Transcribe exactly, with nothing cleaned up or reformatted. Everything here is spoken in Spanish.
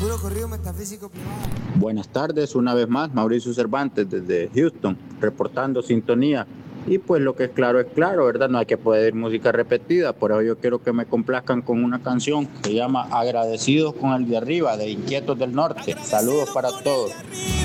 Puro corrido metafísico privado. Buenas tardes, una vez más, Mauricio Cervantes desde Houston, reportando sintonía. Y pues lo que es claro es claro, ¿verdad? No hay que pedir música repetida, por eso yo quiero que me complazcan con una canción que se llama Agradecidos con el de arriba, de Inquietos del Norte. Saludos para todos.